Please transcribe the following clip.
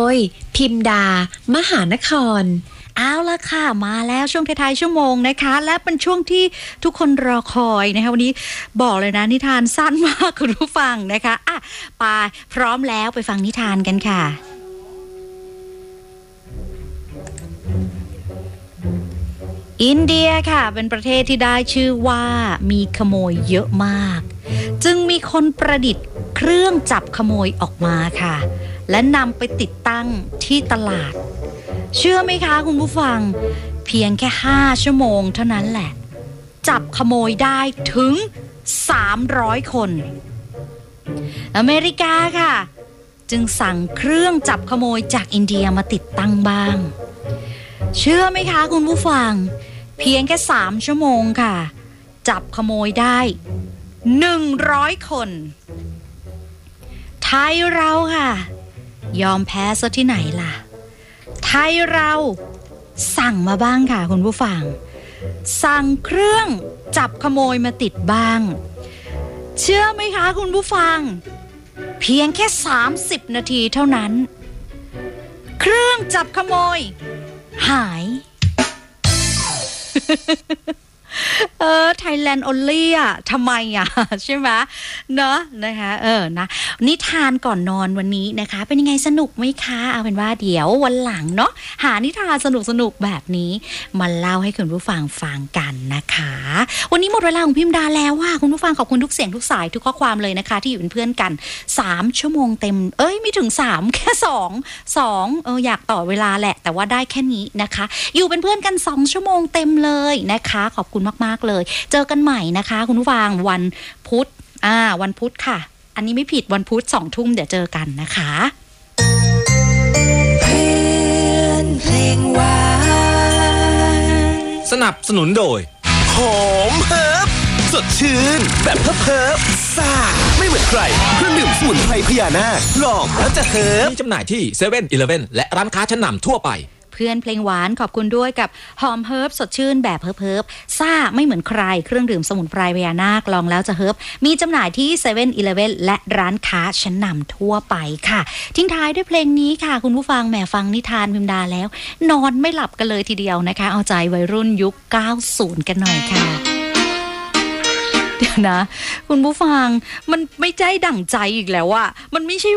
ยพิมดามหานครเอาละค่ะมาแล้วช่วงท้ายๆชั่วโมงนะคะและเป็นช่วงที่ทุกคนรอคอยนะคะวันนี้บอกเลยนะนิทานสั้นมากคุณผู้ฟังนะคะอ่ะไปพร้อมแล้วไปฟังนิทานกันค่ะอินเดียค่ะเป็นประเทศที่ได้ชื่อว่ามีขโมยเยอะมากจึงมีคนประดิษฐ์เครื่องจับขโมยออกมาค่ะและนำไปติดตั้งที่ตลาดเชื่อไหมคะคุณผู้ฟังเพียงแค่5ชั่วโมงเท่านั้นแหละจับขโมยได้ถึง300คนอเมริกาค่ะจึงสั่งเครื่องจับขโมยจากอินเดียมาติดตั้งบ้างเชื่อไหมคะคุณผู้ฟังเพียงแค่3ชั่วโมงค่ะจับขโมยได้100คนไทยเราค่ะยอมแพ้ซะที่ไหนล่ะไทยเราสั่งมาบ้างค่ะคุณผู้ฟังสั่งเครื่องจับขโมยมาติดบ้างเชื่อไหมคะคุณผู้ฟังเพียงแค่30นาทีเท่านั้นเครื่องจับขโมยหายThailand only อ่ะทำไมอ่ะใช่ไหมเนอะนะคะนะนิทานก่อนนอนวันนี้นะคะเป็นยังไงสนุกไหมคะเอาเป็นว่าเดี๋ยววันหลังเนาะหานิทานสนุกแบบนี้มาเล่าให้คุณผู้ฟังฟังกันนะคะวันนี้หมดเวลาของพิมดาแล้วว่าคุณผู้ฟังขอบคุณทุกเสียงทุกสายทุกข้อความเลยนะคะที่อยู่เป็นเพื่อนกัน3ชั่วโมงเต็มไม่ถึง3แค่2อยากต่อเวลาแหละแต่ว่าได้แค่นี้นะคะอยู่เป็นเพื่อนกัน2ชั่วโมงเต็มเลยนะคะขอบคุณมากๆเลยเจอกันใหม่นะคะคุณผู้ฟังวันพุธวันพุธค่ะอันนี้ไม่ผิดวันพุธ20:00 นเดี๋ยวเจอกันนะคะเพื่อนเพลงหวานสนับสนุนโดยหอมเฮิร์บสดชื่นแบบเฮิร์บซ่าไม่เหมือนใครเครื่องดื่มสมุนไพรพญานาคลองแล้วจะเฮิร์บมีจำหน่ายที่ 7-Eleven และร้านค้าชั้นนำทั่วไปเพื่อนเพลงหวานขอบคุณด้วยกับหอมเฮิร์บสดชื่นแบบเฮิร์บซ่าไม่เหมือนใครเครื่องดื่มสมุนไพรพญานาคลองแล้วจะเฮิร์บมีจำหน่ายที่ 7-Eleven และร้านค้าชั้นนำทั่วไปค่ะทิ้งท้ายด้วยเพลงนี้ค่ะคุณผู้ฟังแหมฟังนิทานพิมดาแล้วนอนไม่หลับกันเลยทีเดียวนะคะเอาใจวัยรุ่นยุค90กันหน่อยค่ะเดี๋ยวนะคุณผู้ฟังมันไม่ใจดั่งใจอีกแล้วอะมันไม่ใช่